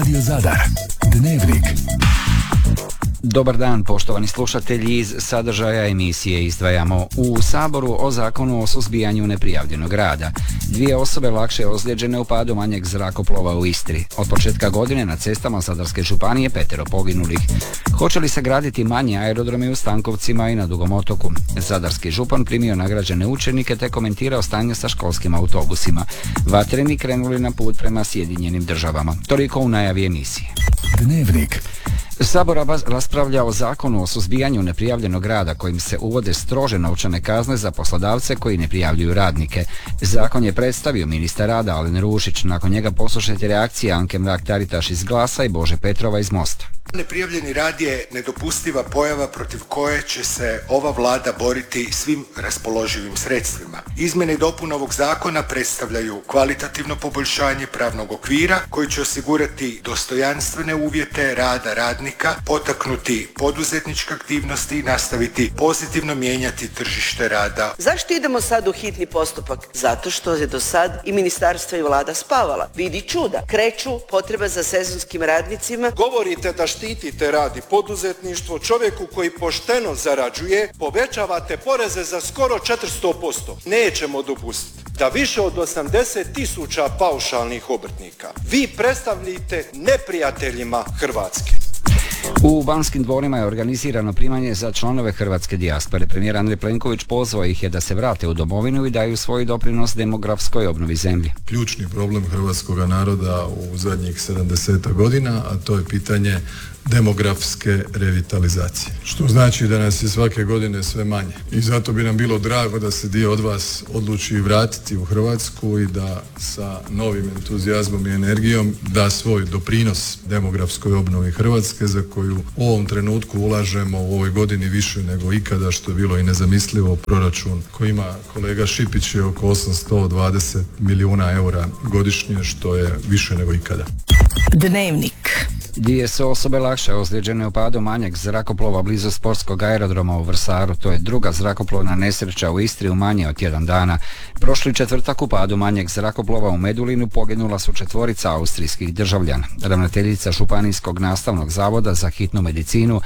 Radio Zadar. Dnevnik. Dobar dan, poštovani slušatelji. Iz sadržaja emisije izdvajamo: u Saboru o zakonu o suzbijanju neprijavljenog rada. 2 osobe lakše ozlijeđene u padu manjeg zrakoplova u Istri. Od početka godine na cestama Zadarske županije 5 poginulih. Hoće li se graditi manji aerodromi u Stankovcima i na Dugom otoku? Zadarski župan primio nagrađene učenike te komentirao stanje sa školskim autobusima. Vatreni krenuli na put prema Sjedinjenim državama. Toliko u najavi emisije. Dnevnik. Sabor raspravlja o zakonu o suzbijanju neprijavljenog rada kojim se uvode strože novčane kazne za poslodavce koji ne prijavljuju radnike. Zakon je predstavio ministar rada Alen Rušić. Nakon njega poslušajte reakcije Anke Mrak-Taritaš iz Glasa i Bože Petrova iz Mosta. Neprijavljeni rad je nedopustiva pojava protiv koje će se ova vlada boriti svim raspoloživim sredstvima. Izmjene i dopune ovog zakona predstavljaju kvalitativno poboljšanje pravnog okvira koji će osigurati dostojanstvene uvjete rada radnika, potaknuti poduzetničke aktivnosti i nastaviti pozitivno mijenjati tržište rada. Zašto idemo sad u hitni postupak? Zato što je do sad i ministarstvo i vlada spavala. Vidi čuda, kreću potreba za sezonskim radnicima. Govorite da štitite rad i poduzetništvo, čovjeku koji pošteno zarađuje, povećavate poreze za skoro 400%. Nećemo dopustiti da više od 80.000 paušalnih obrtnika vi predstavljate neprijateljima Hrvatske. U Banskim dvorima je organizirano primanje za članove hrvatske dijaspore. Premijer Andrej Plenković pozvao ih je da se vrate u domovinu i daju svoj doprinos demografskoj obnovi zemlje. Ključni problem hrvatskog naroda u zadnjih 70 godina, a to je pitanje demografske revitalizacije. Što znači da nas je svake godine sve manje. I zato bi nam bilo drago da se dio od vas odluči vratiti u Hrvatsku i da sa novim entuzijazmom i energijom da svoj doprinos demografskoj obnovi Hrvatske, za koju u ovom trenutku ulažemo u ovoj godini više nego ikada, što je bilo i nezamislivo. Proračun koji ima kolega Šipić je oko 820 milijuna eura godišnje, što je više nego ikada. Dnevnik. 2 su osobe lakše ozlijeđene u padu manjeg zrakoplova blizu sportskog aerodroma u Vrsaru. To je druga zrakoplovna nesreća u Istri u manje od 1 dana. Prošli četvrtak u padu manjeg zrakoplova u Medulinu poginula su 4 austrijskih državljana. Ravnateljica Županijskog nastavnog zavoda za hitnu medicinu